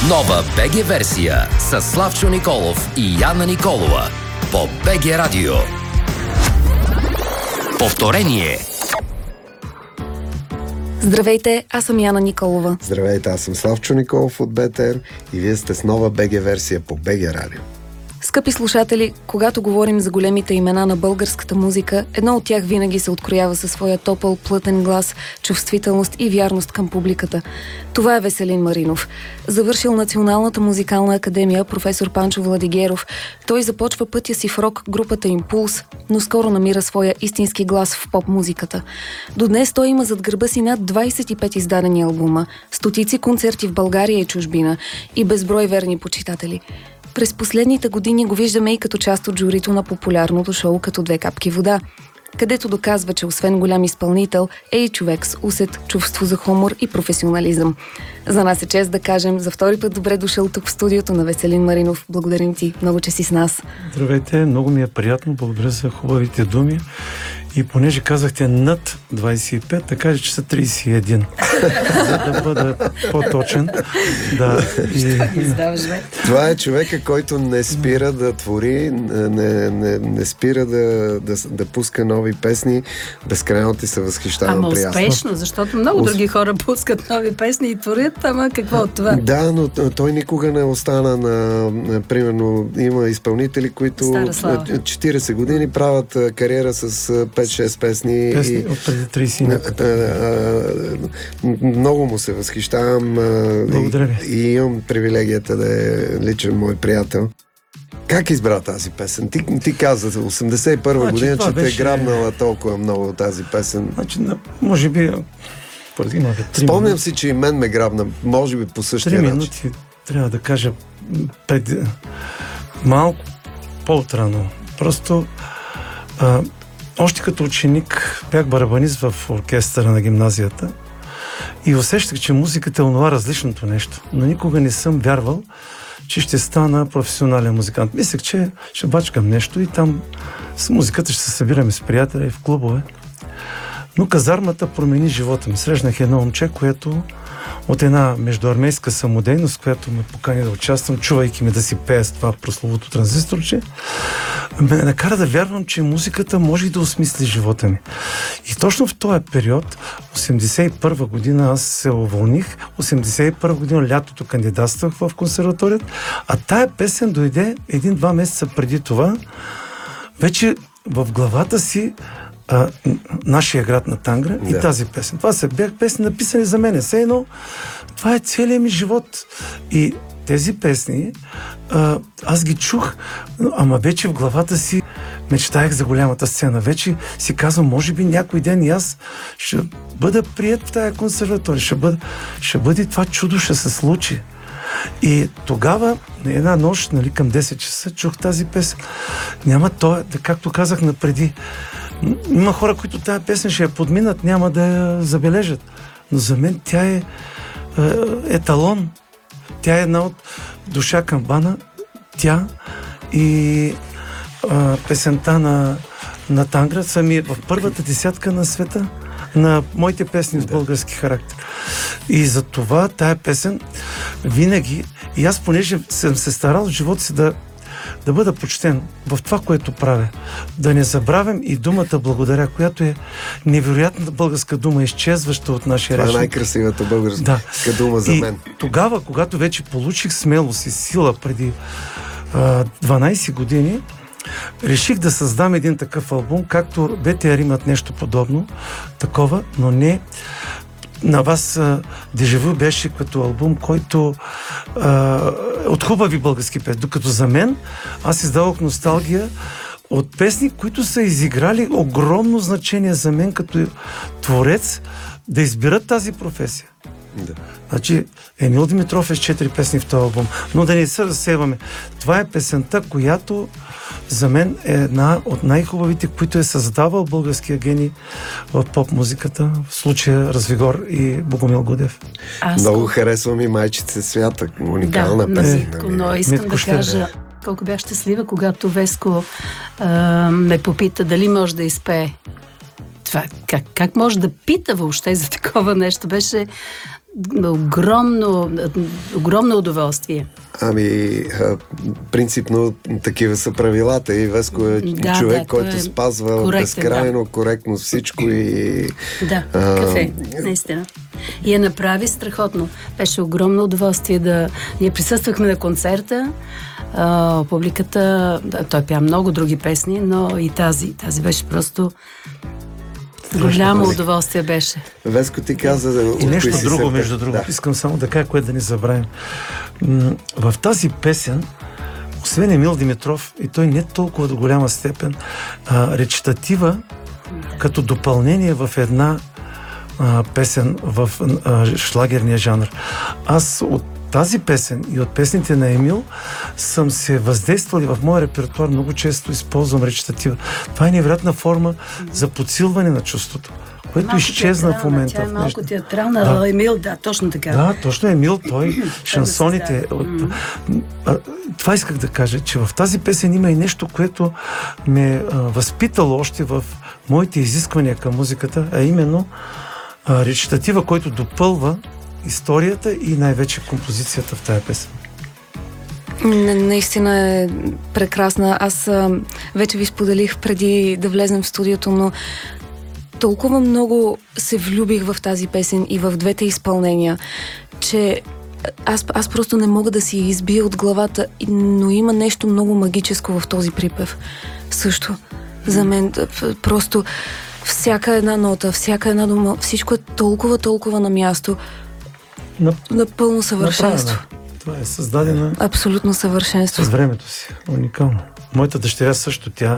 Нова БГ версия с Славчо Николов и Яна Николова по БГ Радио. Повторение. Здравейте, аз съм Яна Николова. Здравейте, аз съм Славчо Николов от БТР и вие сте с нова БГ версия по БГ Радио. Скъпи слушатели, когато говорим за големите имена на българската музика, едно от тях винаги се откроява със своя топъл, плътен глас, чувствителност и вярност към публиката. Това е Веселин Маринов. Завършил Националната музикална академия професор Панчо Владигеров, той започва пътя си в рок групата Импулс, но скоро намира своя истински глас в поп-музиката. До днес той има зад гърба си над 25 издадени албума, стотици концерти в България и чужбина и безброй верни почитатели. През последните години го виждаме и като част от журито на популярното шоу "Като две капки вода", където доказва, че освен голям изпълнител, е и човек с усет, чувство за хумор и професионализъм. За нас е чест да кажем за втори път добре дошъл тук в студиото на Веселин Маринов. Благодарим ти много, че си с нас. Здравейте, много ми е приятно, благодаря за хубавите думи. И понеже казахте над 25, да кажа, че са 31. За да бъда по-точен. Да. Това е човека, който не спира да твори, не спира да пуска нови песни. Безкрайно ти се възхищавам. Ама успешно, защото много други хора пускат нови песни и творят, ама какво от това? Да, но той никога не остана на примерно, има изпълнители, които 40 години правят кариера с 5-6 песни от преди 30. Много му се възхищавам. Благодаря ви. И имам привилегията да е личен мой приятел. Как избра тази песен? Ти каза за 81 година, че те е грабнала толкова много тази песен. Значи, може би спомням си, че и мен ме грабна, може би по същия начин. 3 минути, трябва да кажа, малко по-отрано. Просто още като ученик бях барабанист в оркестъра на гимназията и усещах, че музиката е онова различното нещо. Но никога не съм вярвал, че ще стана професионален музикант. Мислех, че ще бачкам нещо и там с музиката ще се събираме с приятели и в клубове. Но казармата промени живота ми. Срещнах едно момче, което от една междуармейска самодейност, която ме покани да участвам, чувайки ми да си пея с това прословото транзисторче, ме накара да вярвам, че музиката може и да осмисли живота ми. И точно в този период, 81 година, аз се уволних, 81 година лятото кандидатствах в консерваторията, а тая песен дойде 1-2 месеца преди това, вече в главата си нашия град на Тангра и тази песен. Това са бях песни написани за мене. Все едно, това е целият ми живот. И тези песни аз ги чух, ама вече в главата си мечтаях за голямата сцена. Вече си казвам, може би някой ден и аз ще бъда приет в тая консерватория. Ще бъде това чудо, ще се случи. И тогава, на една нощ, към 10 часа, чух тази песен. Няма това, както казах напреди, има хора, които тази песен ще я подминат, няма да я забележат. Но за мен тя е еталон. Тя е една от Душа камбана. Тя и песента на Тангра са ми в първата десятка на света на моите песни с български характер. И за това тая песен винаги, и аз понеже съм се старал в живота си да бъда почтен в това, което правя. Да не забравям и думата благодаря, която е невероятна българска дума, изчезваща от нашия речник. Това е най-красивата българска дума за мен. И тогава, когато вече получих смелост и сила преди 12 години, реших да създам един такъв албум, както БТР имат нещо подобно, такова, но не. На вас Дежавю беше като албум, който от хубави български песни. Докато за мен, аз издавах носталгия от песни, които са изиграли огромно значение за мен като творец да изберат тази професия. Да. Значи, Емил Димитров е с 4 песни в този албум. Но да не се разсейваме. Това е песента, която за мен е една от най-хубавите, които е създавал българския гений в поп-музиката, в случая Развигор и Богомил Гудев. Много харесвам и Майчица свята, уникална песен. Но искам да кажа колко бях щастлива, когато Веско ме попита дали може да изпее. Това, как може да пита въобще за такова нещо? Беше огромно удоволствие. Принципно такива са правилата и Веско е човек, който спазва безкрайно коректно всичко и... Да, кафе, наистина. И я направи страхотно. Беше огромно удоволствие Ние присъствахме на концерта, публиката, той пя много други песни, но и тази беше просто... Голямо удоволствие беше. Веско, ти каза... И нещо друго, между другото. Да. Искам само да кажа, което да не забравим. В тази песен, освен Емил Димитров, и той не толкова до голяма степен, речитатива, като допълнение в една песен в шлагерния жанр. Аз от тази песен и от песните на Емил съм се въздействал и в моя репертуар много често използвам речитатива. Това е невероятна форма за подсилване на чувството, което малко изчезна в момента. Тя е малко театрална, Емил, точно така. Да, точно Емил, той, шансоните. Това исках да кажа, че в тази песен има и нещо, което ме възпитало още в моите изисквания към музиката, а именно речитатива, който допълва историята и най-вече композицията в тая песен. Наистина е прекрасна. Аз вече ви споделих преди да влезем в студиото, но толкова много се влюбих в тази песен и в двете изпълнения, че аз просто не мога да си избия от главата, но има нещо много магическо в този припев. Също. За мен просто всяка една нота, всяка една дума, всичко е толкова на място. Напълно съвършенство. Това е създадена... Абсолютно съвършенство. С времето си. Уникално. Моята дъщеря също. Тя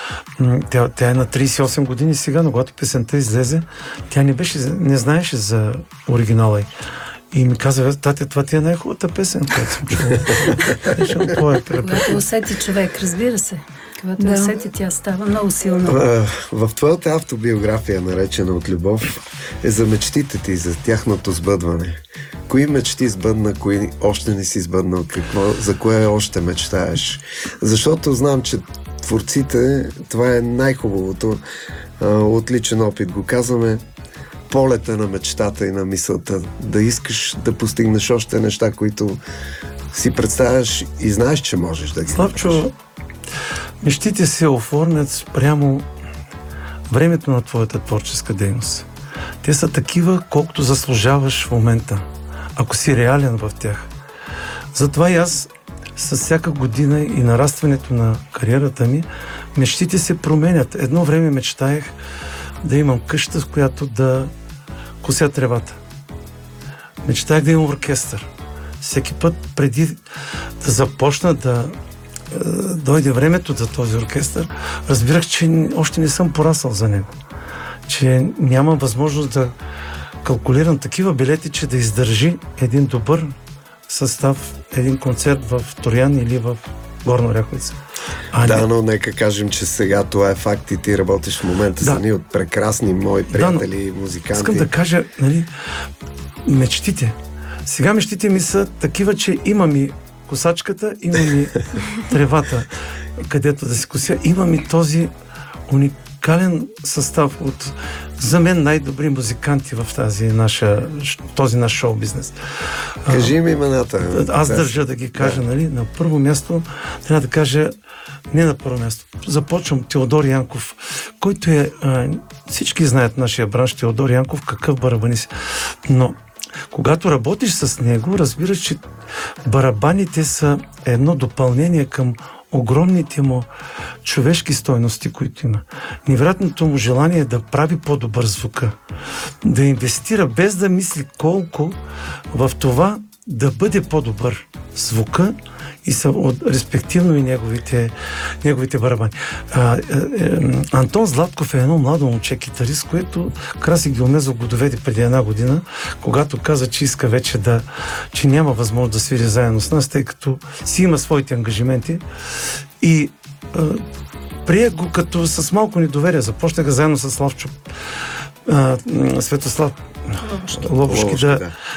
е на 38 години сега, но когато песента излезе, тя не знаеше за оригинала й. И ми каза: тате, това ти е най-хубавата песен, която съм чувала. Когато усети човек, разбира се. Когато усети, тя става много силна. В твоята автобиография, наречена От любов, е за мечтите ти, за тяхното сбъдване. Кои мечти сбъдна, кои още не си сбъднал, за кое още мечтаеш? Защото знам, че творците, това е най-хубавото. От личен опит го казваме. Полета на мечтата и на мисълта. Да искаш да постигнеш още неща, които си представяш и знаеш, че можеш да ги Славчо, мечтите се оформят спрямо времето на твоята творческа дейност. Те са такива, колкото заслужаваш в момента, ако си реален в тях. Затова и аз с всяка година и нарастването на кариерата ми, мечтите се променят. Едно време мечтаех да имам къща, в която да кося тревата. Мечтаех да имам оркестър. Всеки път преди да започна да дойде времето за този оркестър, разбирах, че още не съм порасъл за него. Че нямам възможност да калкулирам такива билети, че да издържи един добър състав, един концерт в Троян или в Горна Оряховица. Но нека кажем, че сега това е факт и ти работиш в момента с едни от прекрасни мои приятели, музиканти. Искам да кажа, мечтите. Сега мечтите ми са такива, че имам и косачката, имам и тревата, където да се кося. Имам и този уникален състав от, за мен, най-добри музиканти в този наш шоу-бизнес. Кажи им имената. Аз държа да ги кажа, На първо място, трябва да кажа, не на първо място. Започвам Теодор Янков, който е, всички знаят нашия бранш, Теодор Янков, какъв барабанист. Но когато работиш с него, разбираш, че барабаните са едно допълнение към огромните му човешки стойности, които има. Невероятното му желание е да прави по-добър звука. Да инвестира без да мисли колко в това да бъде по-добър звука и респективно и неговите барабани. Антон Златков е едно младо момче китарист, което Краси Геомезов го доведе преди една година, когато каза, че иска вече че няма възможност да свири заедно с нас, тъй като си има своите ангажименти и приех го като с малко недоверие. Започнаха заедно с Славчо Светослав Лобушки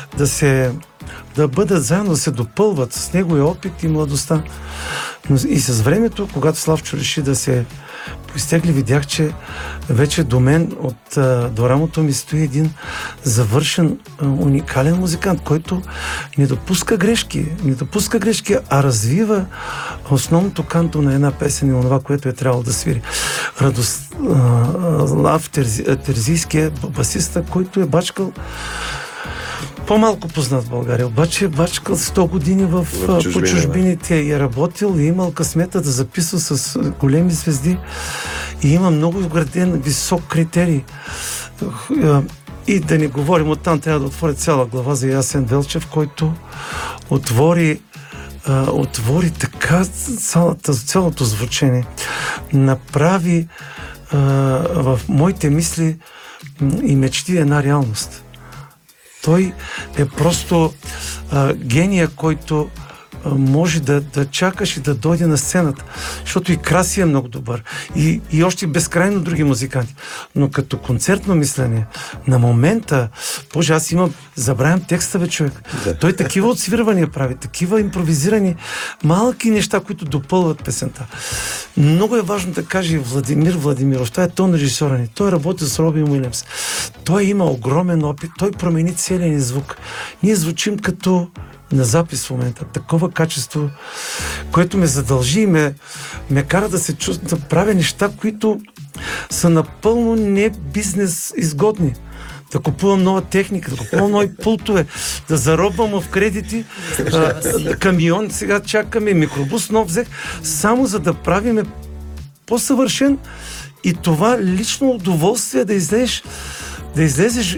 да бъдат заедно, да се допълват с неговия опит и младостта. Но и с времето, когато Славчо реши да се поизтегли, видях, че вече до мен, до рамото ми стои един завършен, уникален музикант, който не допуска грешки, а развива основното канто на една песен и онова, което е трябвало да свири. Радослав Терзийския басиста, който е бачкал по-малко познат в България, обаче е бачкал 100 години по чужбините и е работил и имал късмета да записва с големи звезди и има много вграден висок критерий. И да не говорим, оттам трябва да отворя цяла глава за Ясен Велчев, който отвори така цялото звучение. Направи в моите мисли и мечти една реалност. Той е просто гения, който може да чакаш и да дойде на сцената. Защото и Краси е много добър. И още безкрайно други музиканти. Но като концертно мислене, на момента, боже, аз забравям текста, бе, човек. Да. Той такива отсвирвания прави, такива импровизирани малки неща, които допълват песента. Много е важно да каже Владимир Владимиров. Това е тон режисьора ни. Той работи с Робин Уилямс. Той има огромен опит. Той промени целия ни звук. Ние звучим като на запис в момента. Такова качество, което ме задължи и ме кара да се чувства, да правя неща, които са напълно не бизнес изгодни. Да купувам нова техника, да купувам нови пултове, да заробвам в кредити, камион, сега чакаме, микробус нов взех, само за да правиме по-съвършен и това лично удоволствие да излезеш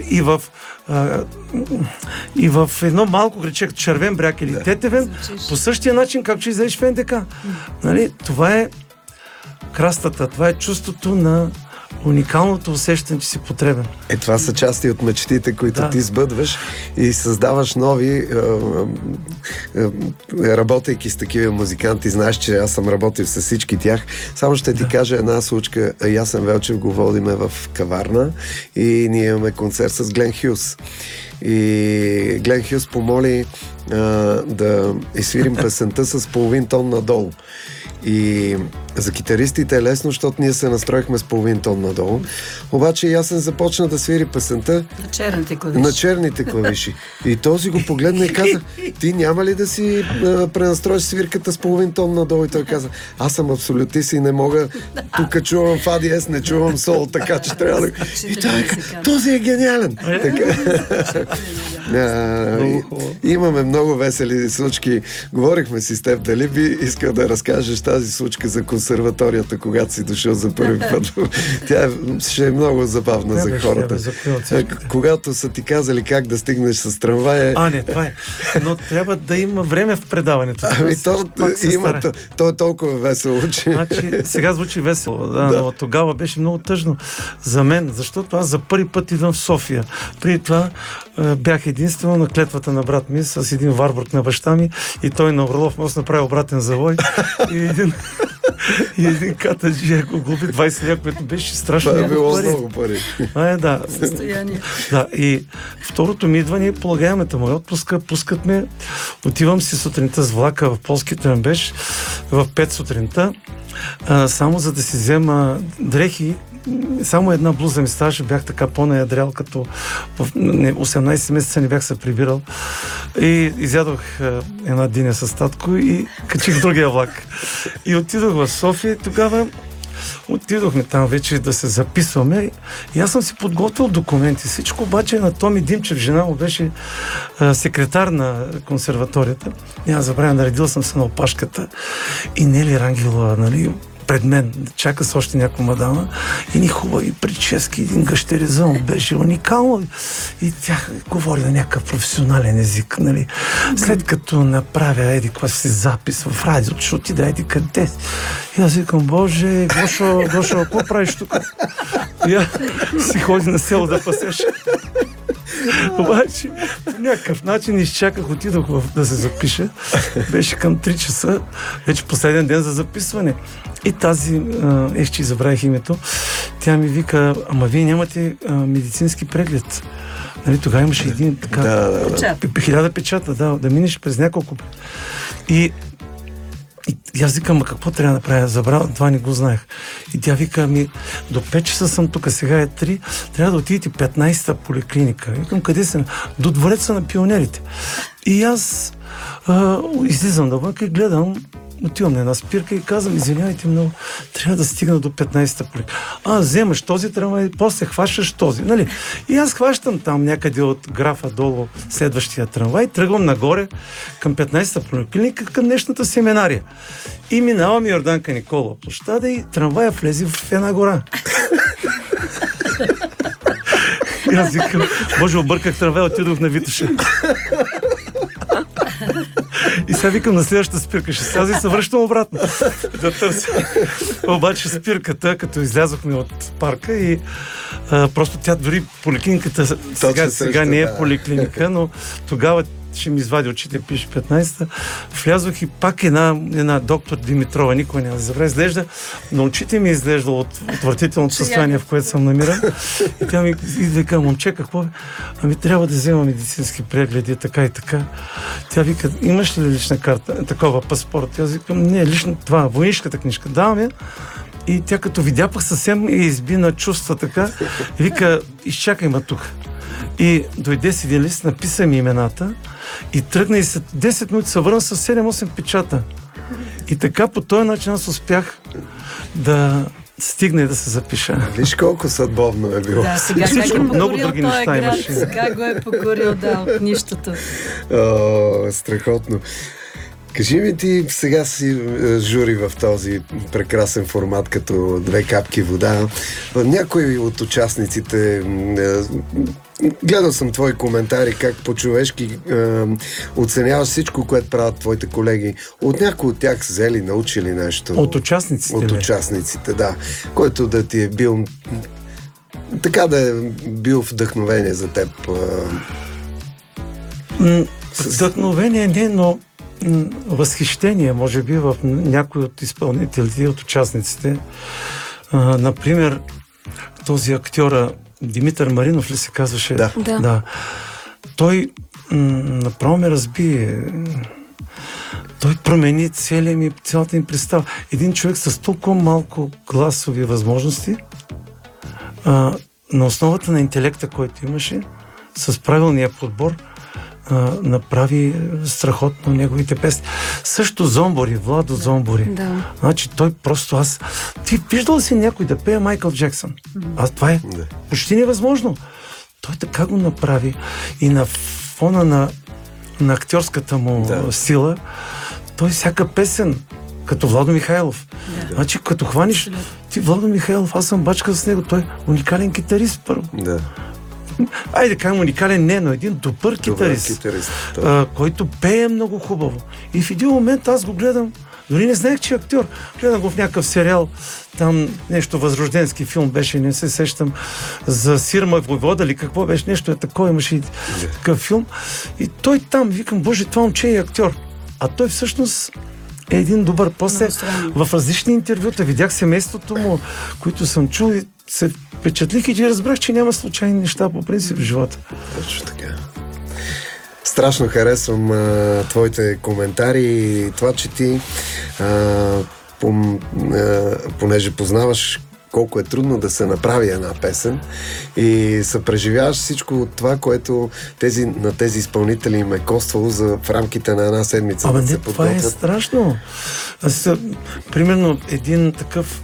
и в едно малко грече, като Червен бряг или Тетевен, по същия начин, както ще излезеш в НДК. Нали? Това е крастата, това е чувството на уникалното усещане, че си потребен. Това са части от мечтите, които ти сбъдваш и създаваш нови, работейки с такива музиканти. Знаеш, че аз съм работил с всички тях. Само ще ти кажа една случка. Ясен Велчев го водиме в каварна и ние имаме концерт с Глен Хюс. И Глен Хюс помоли да изсвирим песента с половин тон надолу. И за китаристите е лесно, защото ние се настроихме с половин тон надолу. Обаче Ясен започна да свири песента на черните клавиши. И този го погледна и каза: ти няма ли да си пренастроиш свирката с половин тон надолу? И той каза: аз съм абсолютист и не мога, тук чувам фа диез, не чувам сол, така че трябва да... И той каза: този е гениален! Имаме много весели случки. Говорихме си с теб, дали би искал да разкажеш тази случка за консерваторията, когато си дошъл за първи път. Тя ще е много забавна за хората. Когато са ти казали как да стигнеш с трамвая... Не, това е. Но трябва да има време в предаването. То е толкова весело, че... Значи, сега звучи весело, но тогава беше много тъжно за мен, защото аз за първи път идвам в София. Преди това бях единствено на клетвата на брат ми с един Варбург на баща ми и той на Орлов мост направи обратен завой и един катаджи го глуби 20 лева, което беше страшно. Това е било много пари. Състояние. Да, и второто ми идване, полагаемата моя отпуска, пускат ме, отивам си сутринта с влака в полски Тръмбеш в 5 сутринта, само за да си взема дрехи. Само една блуза ми ставаше, бях така по-наядрял, като в 18 месеца не бях се прибирал. И изядох една диня с татко и качих другия влак. И отидох в София и тогава отидохме там вече да се записваме и аз съм си подготвил документи. Всичко обаче на Томи Димчев, жена му беше секретар на консерваторията. Няма забравя, наредил съм се на опашката и Нели Рангелова, нали, пред мен, чака с още някаква мадама и ни хубави прически, един гъщеризъм беше уникално и тя говори на някакъв професионален език, нали. След като направя каква си запис в радиото, ще отида къде. И аз викам: боже, Гошо, какво правиш тук? И аз си ходи на село да пасеш. Обаче, по някакъв начин изчаках, отидох да се запиша. Беше към 3 часа, вече последен ден за записване. И тази, че забравих името, тя ми вика: ама вие нямате медицински преглед. Нали, тогава имаше един така... 1000 печата, да минеш през няколко. И И аз викам, какво трябва да направя? Забравя, това не го знаех. И тя вика, до 5 часа съм тук, сега е 3, трябва да отидете 15-та поликлиника. Викам, къде са? До двореца на пионерите. И аз излизам навън и гледам, отивам на една спирка и казвам, извинявайте много, трябва да стигна до 15-та поликлиника. Вземаш този трамвай, после хващаш този, нали? И аз хващам там някъде от графа долу следващия трамвай, тръгвам нагоре към 15-та поликлиника, към днешната семинария. И минавам Йорданка Николова площада и трамвая влезе в една гора. И аз викам, боже, обърках трамвай, отидох на Витоша. И сега викам на следващата спирка, ще сляза и се връщам обратно да търся. Обаче спирката, като излязохме от парка и просто тя дори поликлиниката сега не е поликлиника, но тогава ще ми извади очите, пише 15-та. Влязох и пак една доктор Димитрова, никой няма да забравя, изглежда, но очите ми изглежда от отвратителното състояние, в което съм намирал. И тя ми вика, момче, какво? Трябва да взема медицински прегледи, така и така. Тя вика, имаш ли лична карта, такова паспорт? Аз викам, не, лично това, войнишката книжка. Давам я. И тя като видя пък съвсем изби на чувства така, вика, изчакай ма тук. И дойде си един лист, написа ми имената и тръгна и след 10 минути се върна с 7-8 печата. И така по този начин аз успях да стигна и да се запиша. Виж колко съдбовно е било. Да, сега Всичко, как е много покорил други този неща град, имаше. сега го е покорил, да, от нищото. Страхотно. Кажи ми, ти сега си жури в този прекрасен формат като две капки вода. Някои от участниците, гледал съм твои коментари, как по-човешки оценяваш всичко, което правят твоите колеги. От някои от тях са взели, научили нещо. От участниците? От участниците, да. Който да ти е бил така да е бил вдъхновение за теб. Вдъхновение не, но възхищение, може би, в някои от изпълнителите и от участниците. Например, този актьора Димитър Маринов ли се казваше? Да. Той направо ме разби. Той промени цялата ми представа. Един човек с толкова малко гласови възможности, на основата на интелекта, който имаше, с правилния подбор, направи страхотно неговите песни. Също Зомбори, Владо Зомбори. Да. Значи той просто Ти виждал си някой да пее Майкъл Джексън? Това е почти невъзможно. Той така го направи и на фона на актьорската му сила, той всяка песен, като Владо Михайлов. Да. Значи като хваниш ти Владо Михайлов, аз съм бачка с него, той е уникален китарист първо. Да. Айде, как уникален не, но един добър китарист, който пее много хубаво. И в един момент аз го гледам, дори не знаех, че е актьор. Гледам го в някакъв сериал, там нещо възрожденски филм беше, не се сещам, за Сирма Войвода ли какво беше, нещо е такова, имаше и такъв филм. И той там, викам, боже, това момче е актьор. А той всъщност е един добър. После в различни интервюта видях семейството му, които съм чул и се впечатлих и разбрах, че няма случайни неща по принцип в живота. Точно така. Страшно харесвам твоите коментари и това, че ти понеже познаваш колко е трудно да се направи една песен и съпреживяваш всичко от това, което на тези изпълнители им е коствало в рамките на една седмица. Абе не, това е страшно. Примерно един такъв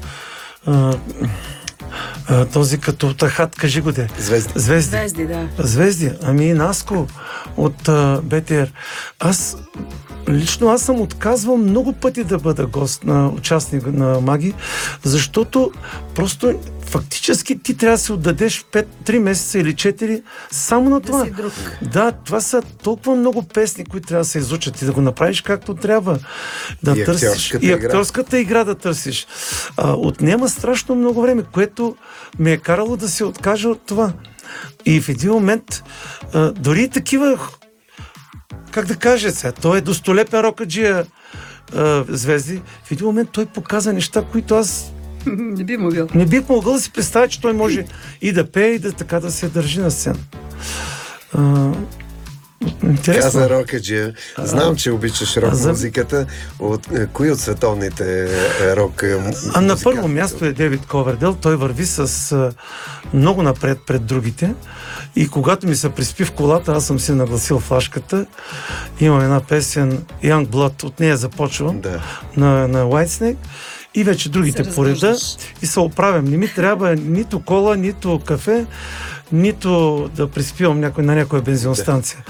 този като Тахат, кажи го де. Звезди, да. Звезди. Ами Наско от БТР. Лично аз съм отказвал много пъти да бъда гост на участник на Маги, защото просто фактически ти трябва да се отдадеш 3 месеца или 4 само на това. Да, това са толкова много песни, които трябва да се изучат и да го направиш както трябва. Да търсиш. И актьорската игра да търсиш. Отнема страшно много време, което ме е карало да се откажа от това. И в един момент дори такива, как да кажа сега, той е достолепен рокаджия Звезди. В един момент той показа неща, които аз не бих могъл да си представя, че той може и да пее, и да така да се държи на сцена. Интересно. Каза рокаджия. Знам, че обичаш рок-музиката. Кои от световните рок музиканти? На първо място е Дейвид Ковердел. Той върви с много напред пред другите. И когато ми се приспи в колата, аз съм си нагласил флашката. Имам една песен Young Blood, от нея започвам, на Whitesnake. И вече другите по реда и се оправям. Не ми трябва нито кола, нито кафе, нито да приспивам на някоя бензиностанция.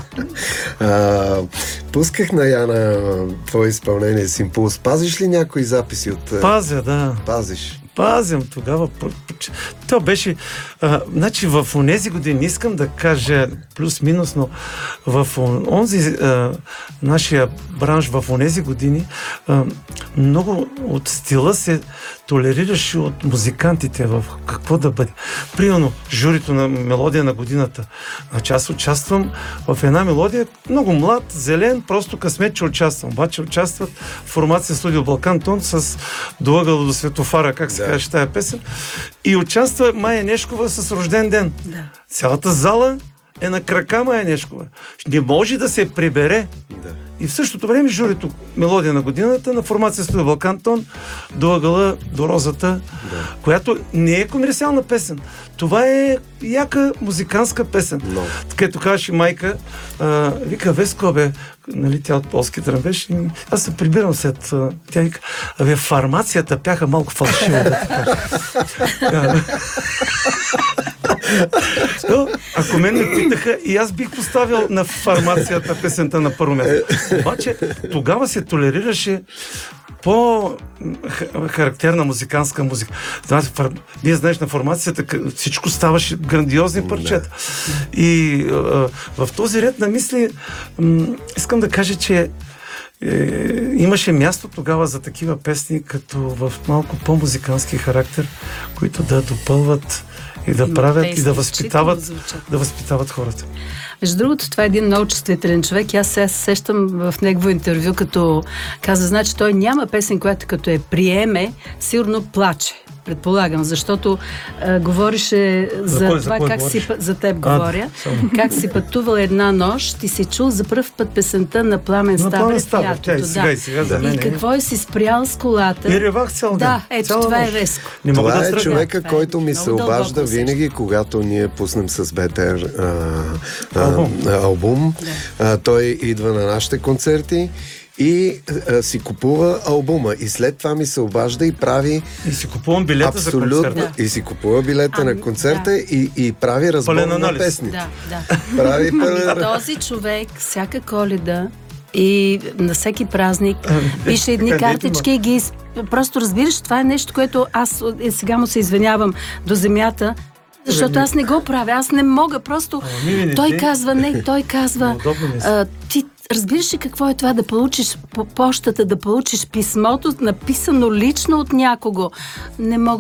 Пусках на Яна твое изпълнение с Импулс. Пазиш ли някои записи от... Пазя, да. Пазиш. Пазям тогава. То беше... значи в онези години, не искам да кажа плюс-минус, но в онзи нашия бранш в онези години много от стила се толерираше от музикантите в какво да бъде. Примерно, журито на мелодия на годината. Значи аз участвам в една мелодия, много млад, зелен, просто късмет, че участвам. Обаче участват в формация Студио Балкан Тон с До ъгъла до светофара, как се казва тая песен. И участва Майя Нешкова с Рожден ден. Да. Цялата зала е на крака Майя Нешкова. Не може да се прибере. Да. И в същото време журито мелодия на годината на формация Студио Балкан Тон До ъгъла до розата, която не е комерциална песен. Това е яка музикантска песен. Където казваше майка, вика, Веско, нали, тя от полски тръмбеш, аз се прибирам след тя вика, фармацията пяха малко фалшиво, да така. Ако мен ме питаха, и аз бих поставил на фармацията песента на първо място. Обаче тогава се толерираше по-характерна музикантска музика. Вие знаеш, на формацията всичко ставаше грандиозни парчета. И в този ред на мисли искам да кажа, че имаше място тогава за такива песни, като в малко по-музикантски характер, които да допълват и да правят и да възпитават хората. Между другото, това е един много чувствителен човек. Аз сега се сещам в негово интервю, като каза, значи той няма песен, която като приеме, сигурно плаче. Предполагам, защото говорише за това, как си... За теб говоря. Как си пътувал една нощ и си чул за пръв път песента на Пламен Ставрев в лятото. И какво е си спрял с колата. И ревах цял ден. Да, ето това е Веско. Това е човека, който ми се обажда винаги, когато ние пуснем с БТР албум. Той идва на нашите концерти и си купува албума. И след това ми се обажда и прави... И си купувам билета за концерта. И си купува билета на концерта и прави разбор на песни. Този човек всяка Коледа и на всеки празник пише едни картички и ги... Просто разбираш, това е нещо, което аз сега му се извинявам до земята, защото аз не го правя, аз не мога, просто той казва, ти разбираш ли какво е това да получиш по почтата, да получиш писмото, написано лично от някого? Не мога